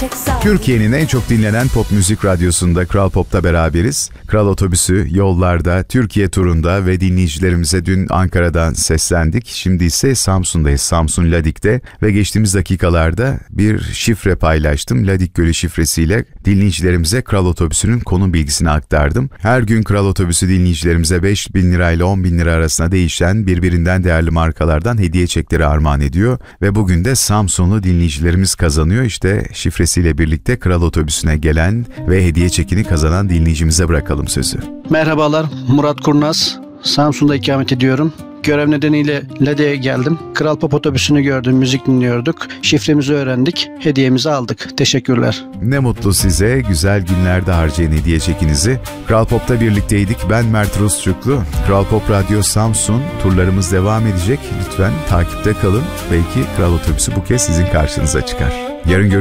Türkiye'nin en çok dinlenen pop müzik radyosunda Kral Pop'ta beraberiz. Kral Otobüsü yollarda, Türkiye turunda ve dinleyicilerimize dün Ankara'dan seslendik. Şimdi ise Samsun'dayız, Samsun Ladik'te ve geçtiğimiz dakikalarda bir şifre paylaştım. Ladik Gölü şifresiyle dinleyicilerimize Kral Otobüsü'nün konum bilgisini aktardım. Her gün Kral Otobüsü dinleyicilerimize 5.000 lirayla 10.000 lira arasında değişen birbirinden değerli markalardan hediye çekleri armağan ediyor. Ve bugün de Samsunlu dinleyicilerimiz kazanıyor. İşte şifresiyle birlikte Kral Otobüsü'ne gelen ve hediye çekini kazanan dinleyicimize bırakalım sözü. Merhabalar, Murat Kurnaz. Samsun'da ikamet ediyorum. Görev nedeniyle Ladik'e geldim. Kral Pop otobüsünü gördüm, müzik dinliyorduk. Şifremizi öğrendik, hediyemizi aldık. Teşekkürler. Ne mutlu size, güzel günlerde harcayın hediye çekinizi. Kral Pop'ta birlikteydik. Ben Mert Rusçuklu. Kral Pop Radyo Samsun. Turlarımız devam edecek. Lütfen takipte kalın. Belki Kral Otobüsü bu kez sizin karşınıza çıkar. Yarın görüşürüz.